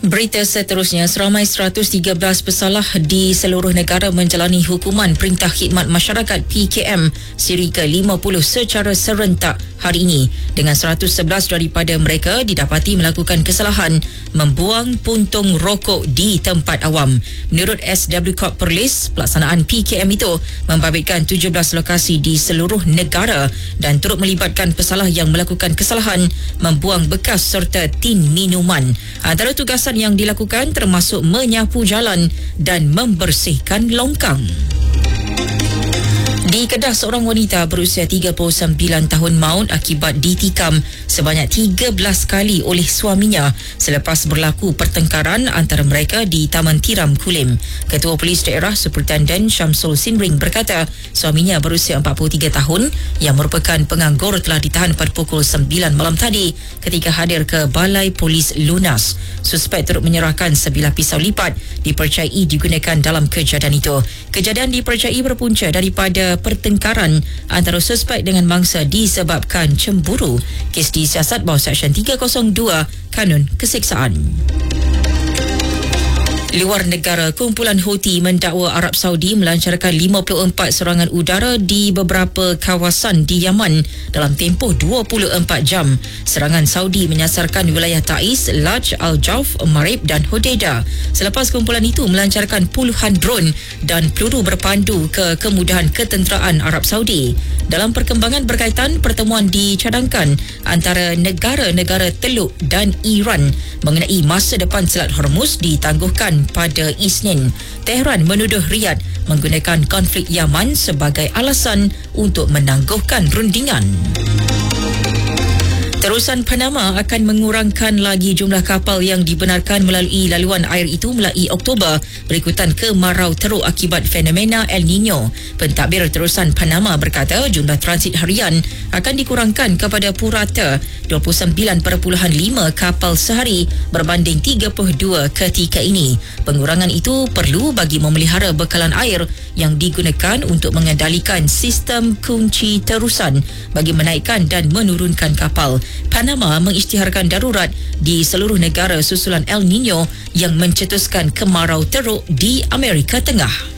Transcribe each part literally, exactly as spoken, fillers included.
Berita seterusnya, seramai seratus tiga belas pesalah di seluruh negara menjalani hukuman Perintah Khidmat Masyarakat P K M siri ke lima puluh secara serentak hari ini, dengan seratus sebelas daripada mereka didapati melakukan kesalahan membuang puntung rokok di tempat awam. Menurut S W Corp Perlis, pelaksanaan P K M itu membabitkan tujuh belas lokasi di seluruh negara dan turut melibatkan pesalah yang melakukan kesalahan membuang bekas serta tin minuman. Antara tugasan yang dilakukan termasuk menyapu jalan dan membersihkan longkang. Di Kedah, seorang wanita berusia tiga puluh sembilan tahun maut akibat ditikam sebanyak tiga belas kali oleh suaminya selepas berlaku pertengkaran antara mereka di Taman Tiram, Kulim. Ketua Polis Daerah Superintendent Syamsul Sinring berkata suaminya berusia empat puluh tiga tahun yang merupakan penganggur telah ditahan pada pukul sembilan malam tadi ketika hadir ke Balai Polis Lunas. Suspek turut menyerahkan sebilah pisau lipat dipercayai digunakan dalam kejadian itu. Kejadian dipercayai berpunca daripada pertengkaran antara suspek dengan mangsa disebabkan cemburu. Kes disiasat bawah Seksyen tiga kosong dua Kanun Keseksaan. Luar negara, kumpulan Houthi mendakwa Arab Saudi melancarkan lima puluh empat serangan udara di beberapa kawasan di Yaman dalam tempoh dua puluh empat jam. Serangan Saudi menyasarkan wilayah Taiz, Laj, Al-Jauf, Marib dan Hodeidah. Selepas kumpulan itu melancarkan puluhan drone dan peluru berpandu ke kemudahan ketenteraan Arab Saudi. Dalam perkembangan berkaitan, pertemuan dicadangkan antara negara-negara Teluk dan Iran mengenai masa depan Selat Hormuz ditangguhkan pada Isnin. Tehran menuduh Riyadh menggunakan konflik Yaman sebagai alasan untuk menangguhkan rundingan. Terusan Panama akan mengurangkan lagi jumlah kapal yang dibenarkan melalui laluan air itu melalui Oktober berikutan kemarau teruk akibat fenomena El Nino. Pentadbir Terusan Panama berkata jumlah transit harian akan dikurangkan kepada purata dua puluh sembilan perpuluhan lima kapal sehari berbanding tiga puluh dua ketika ini. Pengurangan itu perlu bagi memelihara bekalan air yang digunakan untuk mengendalikan sistem kunci terusan bagi menaikkan dan menurunkan kapal. Panama mengisytiharkan darurat di seluruh negara susulan El Nino yang mencetuskan kemarau teruk di Amerika Tengah.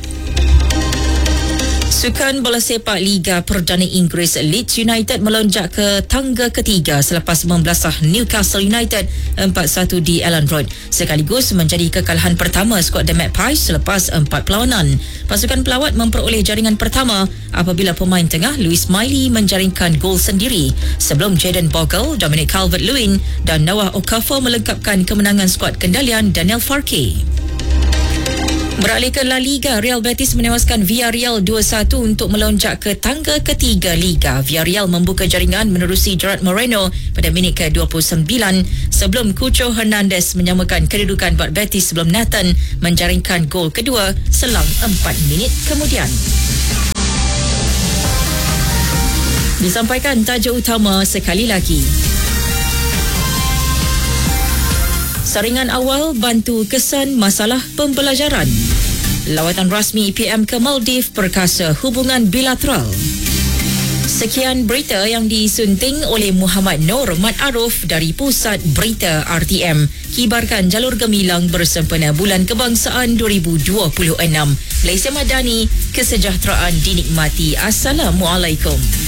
Sukan bola sepak Liga Perdana Inggeris, Leeds United melonjak ke tangga ketiga selepas membelasah Newcastle United empat satu di Elland Road, sekaligus menjadi kekalahan pertama skuad The Magpies selepas empat perlawanan. Pasukan pelawat memperoleh jaringan pertama apabila pemain tengah Lewis Miley menjaringkan gol sendiri sebelum Jayden Bogle, Dominic Calvert-Lewin dan Noah Okafor melengkapkan kemenangan skuad kendalian Daniel Farke. Beralih ke La Liga, Real Betis menewaskan Villarreal dua satu untuk melonjak ke tangga ketiga Liga. Villarreal membuka jaringan menerusi Gerard Moreno pada minit ke dua puluh sembilan sebelum Cucho Hernandez menyamakan kedudukan buat Betis sebelum Nathan menjaringkan gol kedua selang empat minit kemudian. Disampaikan tajuk utama sekali lagi. Saringan awal bantu kesan masalah pembelajaran. Lawatan rasmi P M ke Maldives perkasa hubungan bilateral. Sekian berita yang disunting oleh Muhammad Noor Mat Aruf dari Pusat Berita R T M. Kibarkan jalur gemilang bersempena Bulan Kebangsaan dua ribu dua puluh enam. Malaysia Madani, kesejahteraan dinikmati. Assalamualaikum.